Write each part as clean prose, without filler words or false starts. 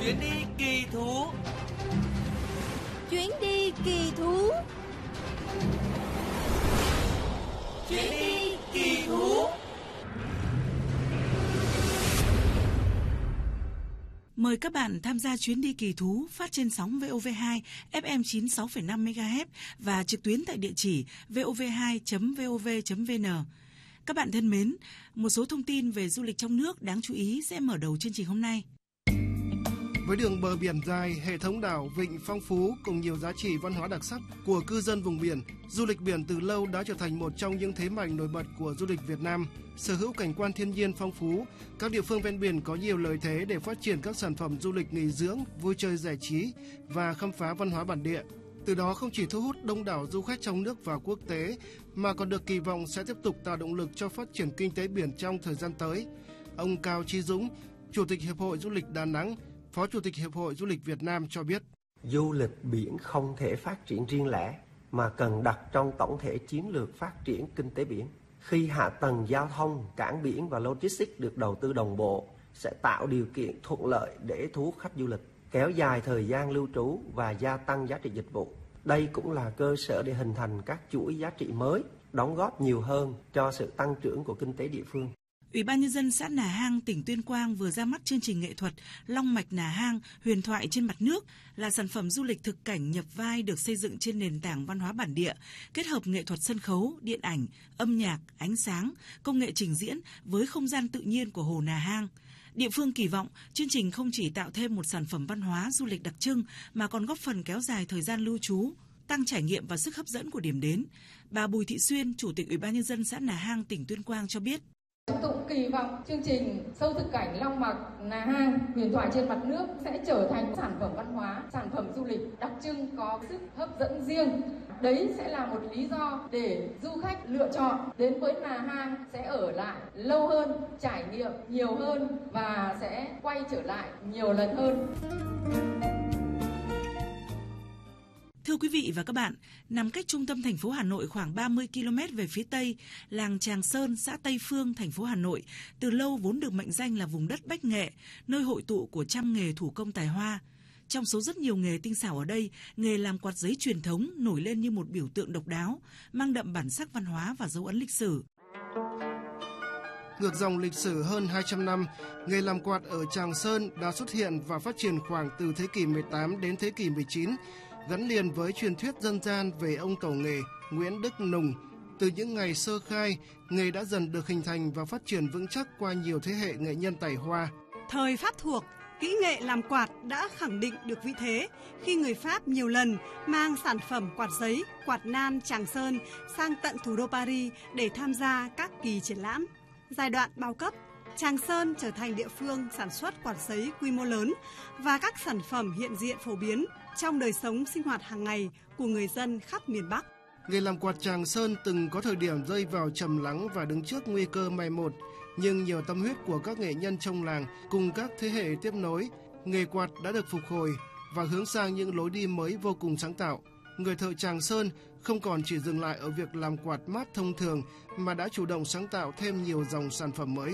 Chuyến đi kỳ thú. Chuyến đi kỳ thú. Chuyến đi kỳ thú. Mời các bạn tham gia chuyến đi kỳ thú phát trên sóng VOV2 FM 96,5 MHz và trực tuyến tại địa chỉ vov2.vov.vn. Các bạn thân mến, một số thông tin về du lịch trong nước đáng chú ý sẽ mở đầu chương trình hôm nay. Với đường bờ biển dài, hệ thống đảo, vịnh phong phú cùng nhiều giá trị văn hóa đặc sắc của cư dân vùng biển, du lịch biển từ lâu đã trở thành một trong những thế mạnh nổi bật của du lịch Việt Nam. Sở hữu cảnh quan thiên nhiên phong phú, các địa phương ven biển có nhiều lợi thế để phát triển các sản phẩm du lịch nghỉ dưỡng, vui chơi giải trí và khám phá văn hóa bản địa. Từ đó không chỉ thu hút đông đảo du khách trong nước và quốc tế, mà còn được kỳ vọng sẽ tiếp tục tạo động lực cho phát triển kinh tế biển trong thời gian tới. Ông Cao Chí Dũng, Chủ tịch Hiệp hội Du lịch Đà Nẵng, Phó Chủ tịch Hiệp hội Du lịch Việt Nam cho biết. Du lịch biển không thể phát triển riêng lẻ, mà cần đặt trong tổng thể chiến lược phát triển kinh tế biển. Khi hạ tầng giao thông, cảng biển và logistics được đầu tư đồng bộ, sẽ tạo điều kiện thuận lợi để thu hút khách du lịch, kéo dài thời gian lưu trú và gia tăng giá trị dịch vụ. Đây cũng là cơ sở để hình thành các chuỗi giá trị mới, đóng góp nhiều hơn cho sự tăng trưởng của kinh tế địa phương. Ủy ban Nhân dân xã Nà Hang, tỉnh Tuyên Quang vừa ra mắt chương trình nghệ thuật Long mạch Nà Hang, huyền thoại trên mặt nước, là sản phẩm du lịch thực cảnh nhập vai được xây dựng trên nền tảng văn hóa bản địa, kết hợp nghệ thuật sân khấu, điện ảnh, âm nhạc, ánh sáng, công nghệ trình diễn với không gian tự nhiên của hồ Nà Hang. Địa phương kỳ vọng chương trình không chỉ tạo thêm một sản phẩm văn hóa du lịch đặc trưng mà còn góp phần kéo dài thời gian lưu trú, tăng trải nghiệm và sức hấp dẫn của điểm đến. Bà Bùi Thị Xuyên, Chủ tịch Ủy ban Nhân dân xã Nà Hang, tỉnh Tuyên Quang cho biết. Chúng tôi kỳ vọng chương trình sâu thực cảnh Long mạch Nà Hang, huyền thoại trên mặt nước sẽ trở thành sản phẩm văn hóa, sản phẩm du lịch đặc trưng có sức hấp dẫn riêng. Đấy sẽ là một lý do để du khách lựa chọn đến với Nà Hang sẽ ở lại lâu hơn, trải nghiệm nhiều hơn và sẽ quay trở lại nhiều lần hơn. Thưa quý vị và các bạn, nằm cách trung tâm thành phố Hà Nội khoảng 30 km về phía Tây, làng Tràng Sơn, xã Tây Phương, thành phố Hà Nội, từ lâu vốn được mệnh danh là vùng đất bách nghệ, nơi hội tụ của trăm nghề thủ công tài hoa. Trong số rất nhiều nghề tinh xảo ở đây, nghề làm quạt giấy truyền thống nổi lên như một biểu tượng độc đáo, mang đậm bản sắc văn hóa và dấu ấn lịch sử. Ngược dòng lịch sử hơn 200 năm, nghề làm quạt ở Tràng Sơn đã xuất hiện và phát triển khoảng từ thế kỷ 18 đến thế kỷ 19, gắn liền với truyền thuyết dân gian về ông tổ nghề Nguyễn Đức Nùng. Từ những ngày sơ khai, nghề đã dần được hình thành và phát triển vững chắc qua nhiều thế hệ nghệ nhân tài hoa. Thời Pháp thuộc, kỹ nghệ làm quạt đã khẳng định được vị thế khi người Pháp nhiều lần mang sản phẩm quạt giấy, quạt nan Tràng Sơn sang tận thủ đô Paris để tham gia các kỳ triển lãm. Giai đoạn bao cấp, Tràng Sơn trở thành địa phương sản xuất quạt giấy quy mô lớn và các sản phẩm hiện diện phổ biến trong đời sống sinh hoạt hàng ngày của người dân khắp miền Bắc. Nghề làm quạt Tràng Sơn từng có thời điểm rơi vào trầm lắng và đứng trước nguy cơ mai một, nhưng nhờ tâm huyết của các nghệ nhân trong làng cùng các thế hệ tiếp nối, nghề quạt đã được phục hồi và hướng sang những lối đi mới vô cùng sáng tạo. Người thợ Tràng Sơn không còn chỉ dừng lại ở việc làm quạt mát thông thường mà đã chủ động sáng tạo thêm nhiều dòng sản phẩm mới.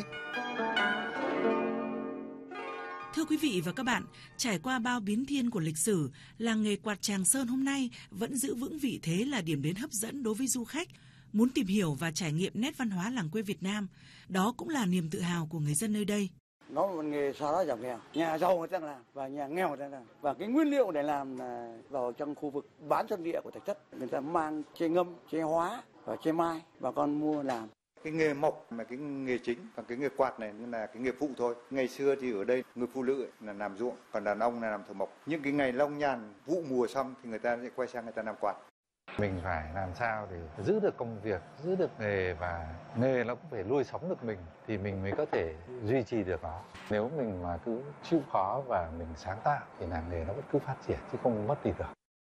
Thưa quý vị và các bạn, trải qua bao biến thiên của lịch sử, làng nghề quạt Tràng Sơn hôm nay vẫn giữ vững vị thế là điểm đến hấp dẫn đối với du khách muốn tìm hiểu và trải nghiệm nét văn hóa làng quê Việt Nam. Đó cũng là niềm tự hào của người dân nơi đây. Nó là một nghề xóa đói giảm nghèo, nhà giàu người ta làm và nhà nghèo người ta làm. Và cái nguyên liệu để làm là vào trong khu vực bán chân địa của Thạch Thất, người ta mang tre ngâm, tre hóa và tre mai bà con mua làm. Cái nghề mộc là cái nghề chính, còn cái nghề quạt này là cái nghề phụ thôi. Ngày xưa thì ở đây người phụ nữ là làm ruộng, còn đàn ông là làm thợ mộc. Những cái ngày long nhàn vụ mùa xong thì người ta sẽ quay sang người ta làm quạt. Mình phải làm sao để giữ được công việc, giữ được nghề và nghề nó cũng phải nuôi sống được mình thì mình mới có thể duy trì được nó. Nếu mình mà cứ chịu khó và mình sáng tạo thì làng nghề nó vẫn cứ phát triển chứ không mất đi được.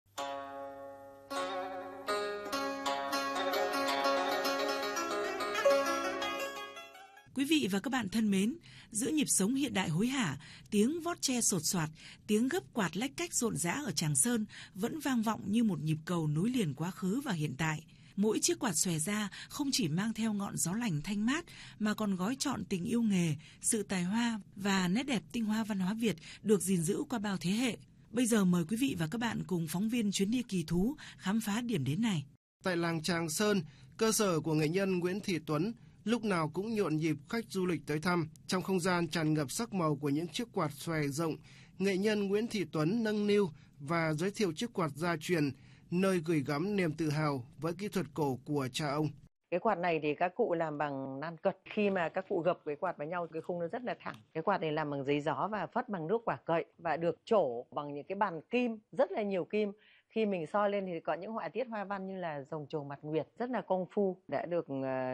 Quý vị và các bạn thân mến, giữa nhịp sống hiện đại hối hả, tiếng vót tre sột soạt, tiếng gấp quạt lách cách rộn rã ở Tràng Sơn vẫn vang vọng như một nhịp cầu nối liền quá khứ và hiện tại. Mỗi chiếc quạt xòe ra không chỉ mang theo ngọn gió lành thanh mát mà còn gói trọn tình yêu nghề, sự tài hoa và nét đẹp tinh hoa văn hóa Việt được gìn giữ qua bao thế hệ. Bây giờ mời quý vị và các bạn cùng phóng viên chuyến đi kỳ thú khám phá điểm đến này. Tại làng Tràng Sơn, cơ sở của nghệ nhân Nguyễn Thị Tuấn, lúc nào cũng nhộn nhịp khách du lịch tới thăm. Trong không gian tràn ngập sắc màu của những chiếc quạt xòe rộng, nghệ nhân Nguyễn Thị Tuấn nâng niu và giới thiệu chiếc quạt gia truyền, nơi gửi gắm niềm tự hào với kỹ thuật cổ của cha ông. Cái quạt này thì các cụ làm bằng nan cật. Khi mà các cụ gập cái quạt vào nhau, cái khung nó rất là thẳng. Cái quạt này làm bằng giấy gió và phất bằng nước quả cậy và được trổ bằng những cái bàn kim, rất là nhiều kim. Khi mình soi lên thì có những họa tiết hoa văn như là rồng trầu mặt nguyệt, rất là công phu, đã được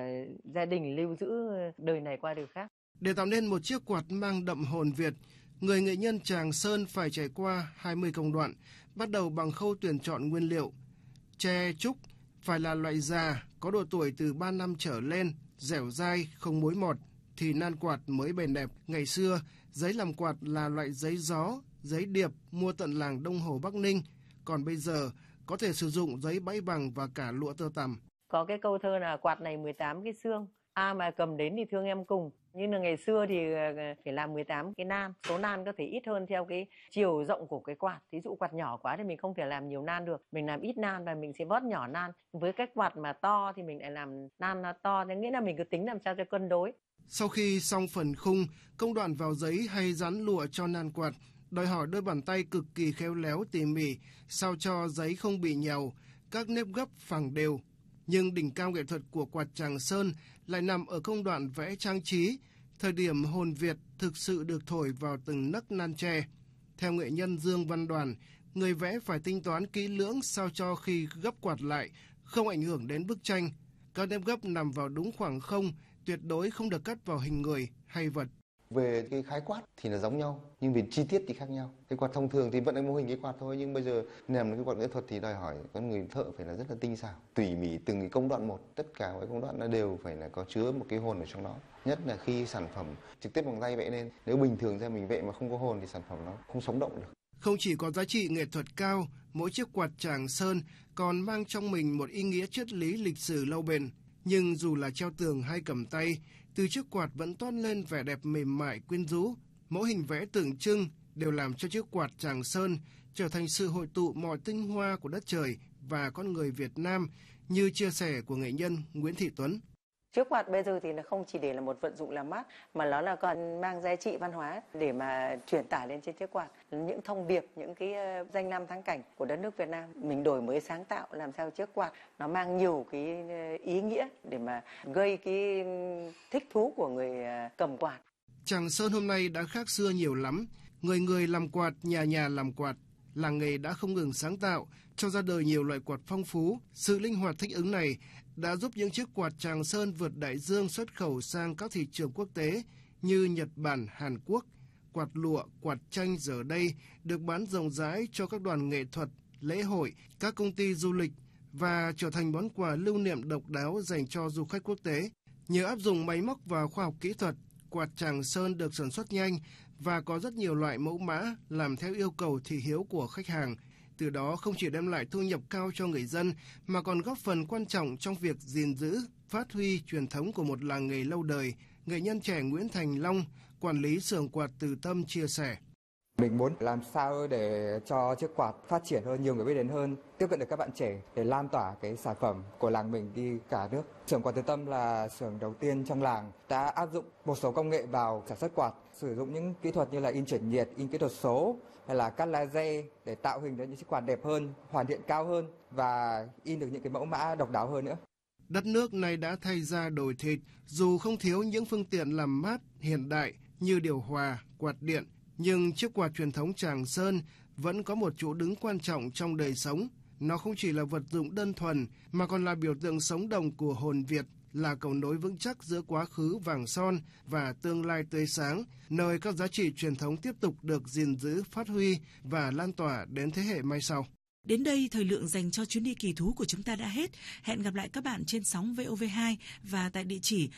gia đình lưu giữ đời này qua đời khác. Để tạo nên một chiếc quạt mang đậm hồn Việt, người nghệ nhân Tràng Sơn phải trải qua 20 công đoạn, bắt đầu bằng khâu tuyển chọn nguyên liệu. Tre trúc phải là loại già, có độ tuổi từ 3 năm trở lên, dẻo dai, không mối mọt, thì nan quạt mới bền đẹp. Ngày xưa, giấy làm quạt là loại giấy gió, giấy điệp mua tận làng Đông Hồ Bắc Ninh. Còn bây giờ, có thể sử dụng giấy bãi bằng và cả lụa tơ tằm. Có cái câu thơ là quạt này 18 cái xương, ai mà cầm đến thì thương em cùng. Nhưng là ngày xưa thì phải làm 18 cái nan, số nan có thể ít hơn theo cái chiều rộng của cái quạt. Thí dụ quạt nhỏ quá thì mình không thể làm nhiều nan được, mình làm ít nan và mình sẽ vót nhỏ nan. Với cái quạt mà to thì mình lại làm nan to, thế nghĩa là mình cứ tính làm sao cho cân đối. Sau khi xong phần khung, công đoạn vào giấy hay dán lụa cho nan quạt đòi hỏi đôi bàn tay cực kỳ khéo léo tỉ mỉ, sao cho giấy không bị nhàu, các nếp gấp phẳng đều. Nhưng đỉnh cao nghệ thuật của quạt Tràng Sơn lại nằm ở công đoạn vẽ trang trí, thời điểm hồn Việt thực sự được thổi vào từng nấc nan tre. Theo nghệ nhân Dương Văn Đoàn, người vẽ phải tính toán kỹ lưỡng sao cho khi gấp quạt lại không ảnh hưởng đến bức tranh. Các nếp gấp nằm vào đúng khoảng không, tuyệt đối không được cắt vào hình người hay vật. Về cái khái quát thì là giống nhau, nhưng về chi tiết thì khác nhau. Cái quạt thông thường thì vẫn là mô hình cái quạt thôi, nhưng bây giờ làm cái quạt nghệ thuật thì đòi hỏi con người thợ phải là rất là tinh xảo, tỉ mỉ từng cái công đoạn một. Tất cả các công đoạn nó đều phải là có chứa một cái hồn ở trong đó. Nhất là khi sản phẩm trực tiếp bằng tay vẽ lên, nếu bình thường ra mình vẽ mà không có hồn thì sản phẩm nó không sống động được. Không chỉ có giá trị nghệ thuật cao, mỗi chiếc quạt Tràng Sơn còn mang trong mình một ý nghĩa triết lý lịch sử lâu bền. Nhưng dù là treo tường hay cầm tay, từ chiếc quạt vẫn toát lên vẻ đẹp mềm mại quyến rũ. Mỗi hình vẽ tượng trưng đều làm cho chiếc quạt Tràng Sơn trở thành sự hội tụ mọi tinh hoa của đất trời và con người Việt Nam, như chia sẻ của nghệ nhân Nguyễn Thị Tuấn. Chiếc quạt bây giờ thì nó không chỉ để là một vận dụng làm mát mà nó là còn mang giá trị văn hóa để mà truyền tải lên trên chiếc quạt những thông điệp, những cái danh lam thắng cảnh của đất nước Việt Nam. Mình đổi mới sáng tạo làm sao chiếc quạt nó mang nhiều cái ý nghĩa để mà gây cái thích thú của người cầm quạt. Tràng Sơn hôm nay đã khác xưa nhiều lắm, người người làm quạt, nhà nhà làm quạt. Làng nghề đã không ngừng sáng tạo, cho ra đời nhiều loại quạt phong phú. Sự linh hoạt thích ứng này đã giúp những chiếc quạt Tràng Sơn vượt đại dương xuất khẩu sang các thị trường quốc tế như Nhật Bản, Hàn Quốc. Quạt lụa, quạt tranh giờ đây được bán rộng rãi cho các đoàn nghệ thuật, lễ hội, các công ty du lịch và trở thành món quà lưu niệm độc đáo dành cho du khách quốc tế. Nhờ áp dụng máy móc và khoa học kỹ thuật, quạt Tràng Sơn được sản xuất nhanh và có rất nhiều loại mẫu mã làm theo yêu cầu thị hiếu của khách hàng. Từ đó không chỉ đem lại thu nhập cao cho người dân mà còn góp phần quan trọng trong việc gìn giữ, phát huy truyền thống của một làng nghề lâu đời. Nghệ nhân trẻ Nguyễn Thành Long, quản lý xưởng quạt Từ Tâm chia sẻ. Mình muốn làm sao để cho chiếc quạt phát triển hơn, nhiều người biết đến hơn, tiếp cận được các bạn trẻ để lan tỏa cái sản phẩm của làng mình đi cả nước. Xưởng quạt Từ Tâm là xưởng đầu tiên trong làng đã áp dụng một số công nghệ vào sản xuất quạt, sử dụng những kỹ thuật như là in chuyển nhiệt, in kỹ thuật số hay là cắt laser để tạo hình ra những chiếc quạt đẹp hơn, hoàn thiện cao hơn và in được những cái mẫu mã độc đáo hơn nữa. Đất nước này đã thay ra đổi thịt, dù không thiếu những phương tiện làm mát hiện đại như điều hòa, quạt điện, nhưng chiếc quạt truyền thống Tràng Sơn vẫn có một chỗ đứng quan trọng trong đời sống. Nó không chỉ là vật dụng đơn thuần mà còn là biểu tượng sống động của hồn Việt, là cầu nối vững chắc giữa quá khứ vàng son và tương lai tươi sáng, nơi các giá trị truyền thống tiếp tục được gìn giữ, phát huy và lan tỏa đến thế hệ mai sau. Đến đây, thời lượng dành cho chuyến đi kỳ thú của chúng ta đã hết. Hẹn gặp lại các bạn trên sóng VOV2 và tại địa chỉ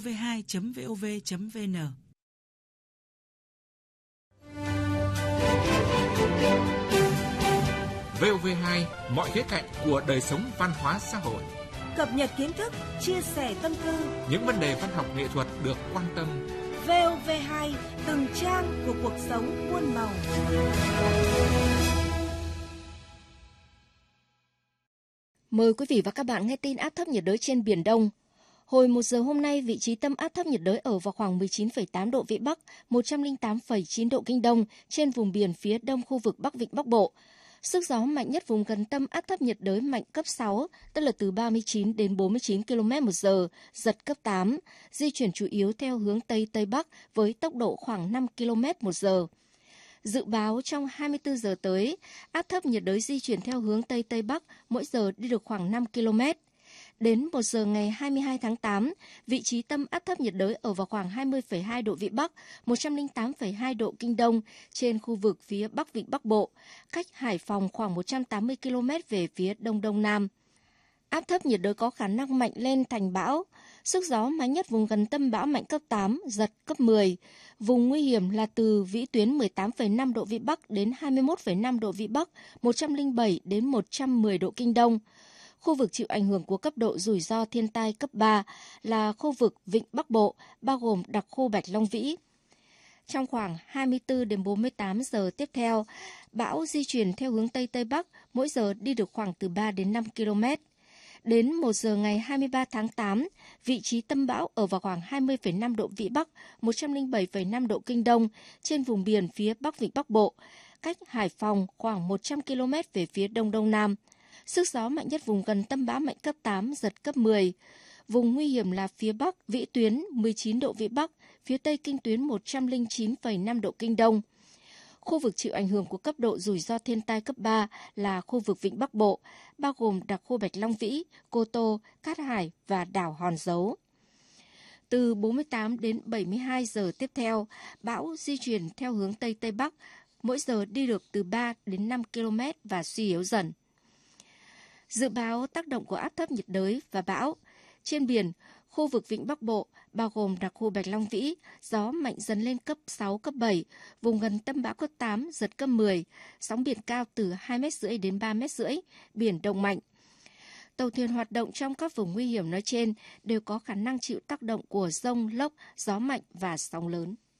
vov2.vov.vn. VOV2, mọi khía cạnh của đời sống văn hóa xã hội. cập nhật kiến thức, chia sẻ tâm tư. Những vấn đề văn học nghệ thuật được quan tâm. VOV2, từng trang của cuộc sống muôn màu. Mời quý vị và các bạn nghe tin áp thấp nhiệt đới trên Biển Đông. Hồi 1 giờ hôm nay, vị trí tâm áp thấp nhiệt đới ở vào khoảng 19,8 độ Vĩ Bắc, 108,9 độ Kinh Đông trên vùng biển phía đông khu vực Bắc Vịnh Bắc Bộ. Sức gió mạnh nhất vùng gần tâm áp thấp nhiệt đới mạnh cấp 6, tức là từ 39 đến 49 km/h, giật cấp 8, di chuyển chủ yếu theo hướng Tây Tây Bắc với tốc độ khoảng 5 km/h. Dự báo trong 24 giờ tới, áp thấp nhiệt đới di chuyển theo hướng Tây Tây Bắc, mỗi giờ đi được khoảng 5 km. Đến 1 giờ ngày 22 tháng 8, vị trí tâm áp thấp nhiệt đới ở vào khoảng 20,2 độ Vĩ Bắc, 108,2 độ Kinh Đông trên khu vực phía Bắc Vịnh Bắc Bộ, cách Hải Phòng khoảng 180 km về phía Đông Đông Nam. Áp thấp nhiệt đới có khả năng mạnh lên thành bão. Sức gió mạnh nhất vùng gần tâm bão mạnh cấp 8, giật cấp 10. Vùng nguy hiểm là từ vĩ tuyến 18,5 độ Vĩ Bắc đến 21,5 độ Vĩ Bắc, 107 đến 110 độ Kinh Đông. Khu vực chịu ảnh hưởng của cấp độ rủi ro thiên tai cấp 3 là khu vực Vịnh Bắc Bộ, bao gồm đặc khu Bạch Long Vĩ. Trong khoảng 24 đến 48 giờ tiếp theo, bão di chuyển theo hướng Tây Tây Bắc, mỗi giờ đi được khoảng từ 3 đến 5 km. Đến 1 giờ ngày 23 tháng 8, vị trí tâm bão ở vào khoảng 20,5 độ Vĩ Bắc, 107,5 độ Kinh Đông trên vùng biển phía Bắc Vịnh Bắc Bộ, cách Hải Phòng khoảng 100 km về phía Đông Đông Nam. Sức gió mạnh nhất vùng gần tâm bão mạnh cấp 8, giật cấp 10. Vùng nguy hiểm là phía Bắc, vĩ tuyến 19 độ Vĩ Bắc, phía Tây kinh tuyến 109,5 độ Kinh Đông. Khu vực chịu ảnh hưởng của cấp độ rủi ro thiên tai cấp 3 là khu vực Vịnh Bắc Bộ, bao gồm đặc khu Bạch Long Vĩ, Cô Tô, Cát Hải và đảo Hòn Dấu. Từ 48 đến 72 giờ tiếp theo, bão di chuyển theo hướng Tây Tây Bắc, mỗi giờ đi được từ 3 đến 5 km và suy yếu dần. Dự báo tác động của áp thấp nhiệt đới và bão. Trên biển, khu vực Vịnh Bắc Bộ, bao gồm đặc khu Bạch Long Vĩ, gió mạnh dần lên cấp 6, cấp 7, vùng gần tâm bão cấp 8, giật cấp 10, sóng biển cao từ 2,5 m đến 3,5 m, biển động mạnh. Tàu thuyền hoạt động trong các vùng nguy hiểm nói trên đều có khả năng chịu tác động của dông, lốc, gió mạnh và sóng lớn.